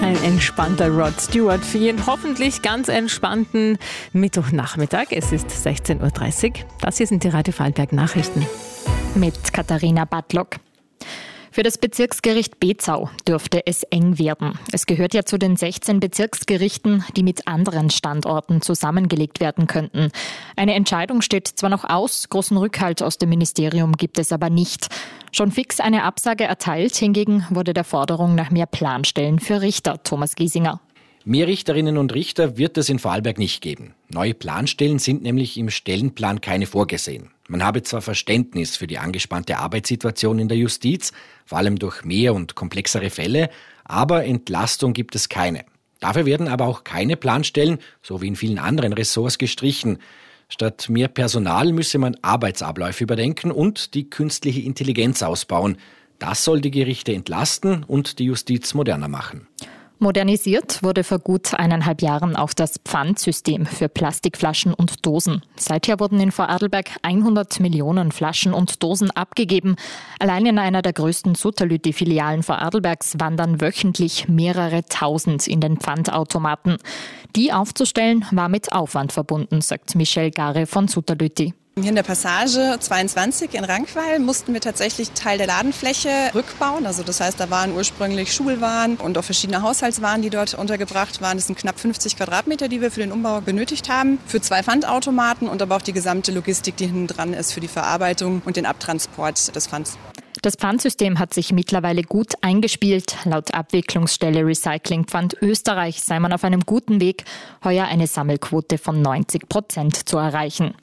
Ein entspannter Rod Stewart für Ihren hoffentlich ganz entspannten Mittwochnachmittag. Es ist 16.30 Uhr. Das hier sind die Radio Vorarlberg Nachrichten. Mit Katharina Badlock. Für das Bezirksgericht Bezau dürfte es eng werden. Es gehört ja zu den 16 Bezirksgerichten, die mit anderen Standorten zusammengelegt werden könnten. Eine Entscheidung steht zwar noch aus, großen Rückhalt aus dem Ministerium gibt es aber nicht. Schon fix eine Absage erteilt, hingegen wurde der Forderung nach mehr Planstellen für Richter. Thomas Giesinger. Mehr Richterinnen und Richter wird es in Vorarlberg nicht geben. Neue Planstellen sind nämlich im Stellenplan keine vorgesehen. Man habe zwar Verständnis für die angespannte Arbeitssituation in der Justiz, vor allem durch mehr und komplexere Fälle, aber Entlastung gibt es keine. Dafür werden aber auch keine Planstellen, so wie in vielen anderen Ressorts, gestrichen. Statt mehr Personal müsse man Arbeitsabläufe überdenken und die künstliche Intelligenz ausbauen. Das soll die Gerichte entlasten und die Justiz moderner machen. Modernisiert wurde vor gut 1,5 Jahren auch das Pfandsystem für Plastikflaschen und Dosen. Seither wurden in Vorarlberg 100 Millionen Flaschen und Dosen abgegeben. Allein in einer der größten Sutterlütti-Filialen Vorarlbergs wandern wöchentlich mehrere Tausend in den Pfandautomaten. Die aufzustellen war mit Aufwand verbunden, sagt Michelle Gare von Sutterlütti. Hier in der Passage 22 in Rankweil mussten wir tatsächlich Teil der Ladenfläche rückbauen. Also das heißt, da waren ursprünglich Schulwaren und auch verschiedene Haushaltswaren, die dort untergebracht waren. Das sind knapp 50 Quadratmeter, die wir für den Umbau benötigt haben. Für 2 Pfandautomaten und aber auch die gesamte Logistik, die hinten dran ist für die Verarbeitung und den Abtransport des Pfands. Das Pfandsystem hat sich mittlerweile gut eingespielt. Laut Abwicklungsstelle Recycling Pfand Österreich sei man auf einem guten Weg, heuer eine Sammelquote von 90% zu erreichen.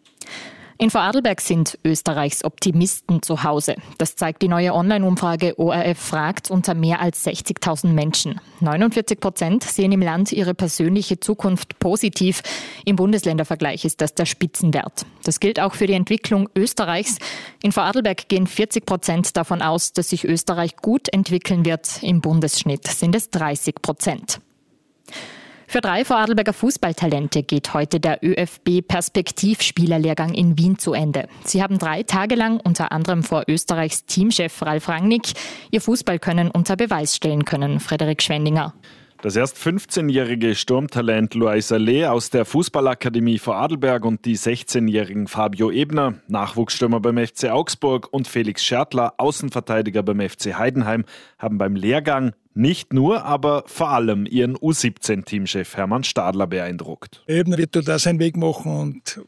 In Vorarlberg sind Österreichs Optimisten zu Hause. Das zeigt die neue Online-Umfrage ORF fragt unter mehr als 60.000 Menschen. 49% sehen im Land ihre persönliche Zukunft positiv. Im Bundesländervergleich ist das der Spitzenwert. Das gilt auch für die Entwicklung Österreichs. In Vorarlberg gehen 40% davon aus, dass sich Österreich gut entwickeln wird. Im Bundesschnitt sind es 30%. Für 3 Vorarlberger Fußballtalente geht heute der ÖFB-Perspektivspielerlehrgang in Wien zu Ende. Sie haben 3 Tage lang unter anderem vor Österreichs Teamchef Ralf Rangnick ihr Fußballkönnen unter Beweis stellen können. Frederik Schwendinger. Das erst 15-jährige Sturmtalent Loïs Allais aus der Fußballakademie Vorarlberg und die 16-jährigen Fabio Ebner, Nachwuchsstürmer beim FC Augsburg, und Felix Schertler, Außenverteidiger beim FC Heidenheim, haben beim Lehrgang nicht nur, aber vor allem ihren U17-Teamchef Hermann Stadler beeindruckt. Ebner wird da seinen Weg machen und